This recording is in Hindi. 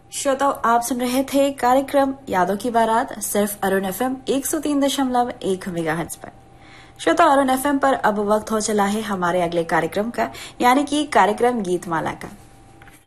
श्रोताओं, आप सुन रहे थे कार्यक्रम यादों की बारात सिर्फ अरुण एफएम 103.1 मेगाहर्ट्ज पर। श्रोताओं, अरुण एफएम पर अब वक्त हो चला है हमारे अगले कार्यक्रम का, यानी कि कार्यक्रम गीतमाला का।